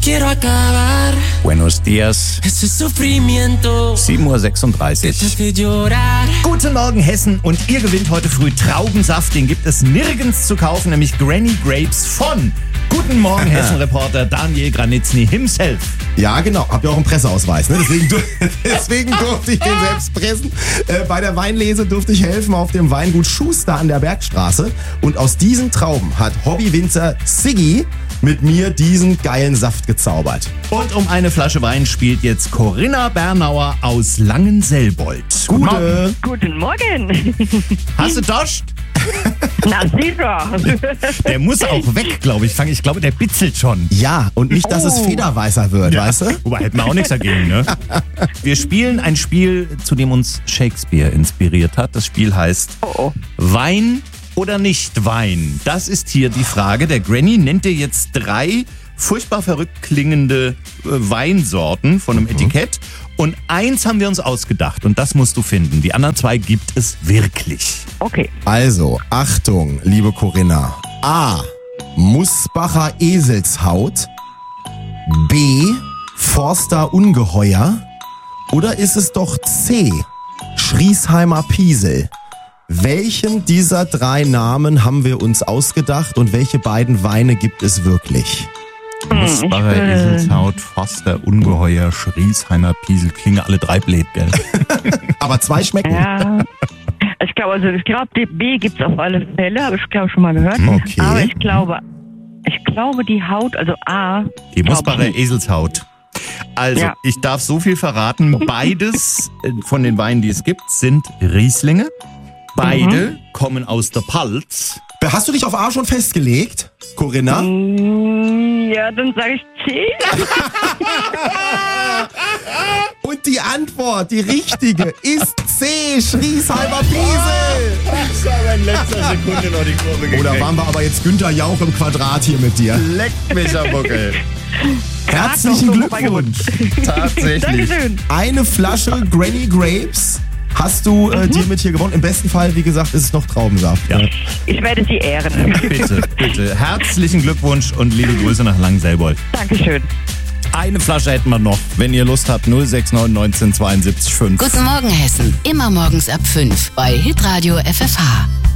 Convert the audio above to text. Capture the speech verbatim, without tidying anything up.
quiero acabar. Buenos dias. Ese sufrimiento sieben Uhr sechsunddreißig. que te hace llorar. Guten Morgen, Hessen. Und ihr gewinnt heute früh Traubensaft. Den gibt es nirgends zu kaufen, nämlich Granny Grapes von Guten Morgen, Hessen-Reporter Daniel Granitzny himself. Ja, genau. Hab ja auch einen Presseausweis. Ne? Deswegen, du, deswegen durfte ich den selbst pressen. Äh, bei der Weinlese durfte ich helfen auf dem Weingut Schuster an der Bergstraße. Und aus diesen Trauben hat Hobbywinzer Siggi mit mir diesen geilen Saft gezaubert. Und um eine Flasche Wein spielt jetzt Corinna Bernauer aus Langenselbold. Guten Morgen. Guten Morgen. Hast du Dost? Na sicher. Der muss auch weg, glaube ich. Ich glaube, der bitzelt schon. Ja, und nicht, dass es Oh. federweißer wird, Ja. weißt du? Wobei, hätten wir auch nichts dagegen, ne? Wir spielen ein Spiel, zu dem uns Shakespeare inspiriert hat. Das Spiel heißt Oh, oh. Wein oder nicht Wein? Das ist hier die Frage. Der Granny nennt dir jetzt drei furchtbar verrückt klingende äh, Weinsorten von einem Etikett. Und eins haben wir uns ausgedacht und das musst du finden. Die anderen zwei gibt es wirklich. Okay. Also, Achtung, liebe Corinna. A. Musbacher Eselshaut. B. Forster Ungeheuer. Oder ist es doch C. Schriesheimer Piesel? Welchen dieser drei Namen haben wir uns ausgedacht und welche beiden Weine gibt es wirklich? Musbacher, will- Eselshaut, Forster, Ungeheuer, Schriesheimer, Piesel. Klingen alle drei blöd, gell? Aber zwei schmecken. Ja. Ich glaube, also ich glaube, die B gibt es auf alle Fälle, habe ich glaube schon mal gehört. Okay. Aber ich glaube, ich glaube die Haut, also A. Die glaub Musbacher ich. Eselshaut. Also, Ja. ich darf so viel verraten. Beides äh, von den Weinen, die es gibt, sind Rieslinge. Beide kommen aus der Palz. Hast du dich auf A schon festgelegt, Corinna? Mm, Ja, dann sage ich C. Und die Antwort, die richtige, ist C. Schriesheimer Piesel. Ich habe in letzter Sekunde noch die Kurve Oder waren wir aber jetzt Günther Jauch im Quadrat hier mit dir? Leck mich am Buckel. Herzlichen noch so Glückwunsch. Tatsächlich. Dankeschön. Eine Flasche Granny Grapes hast du äh, dir mit hier gewonnen. Im besten Fall, wie gesagt, ist es noch Traubensaft. Ja. Ich werde Sie ehren. Bitte, bitte. Herzlichen Glückwunsch und liebe Grüße nach Langenselbold. Dankeschön. Eine Flasche hätten wir noch, wenn ihr Lust habt. null sechs neun neunzehn zweiundsiebzig fünf. Guten Morgen, Hessen. Immer morgens ab fünf bei Hitradio F F H.